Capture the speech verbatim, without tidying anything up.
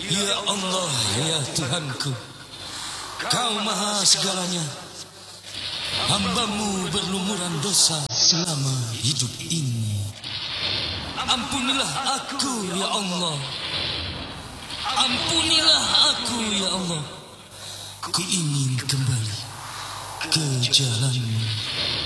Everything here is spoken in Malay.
Ya Allah, ya Tuhanku, Kau maha segalanya. Hamba-Mu berlumuran dosa selama hidup ini. Ampunilah aku, ya Allah. Ampunilah aku, ya Allah. Ku ingin kembali ke jalan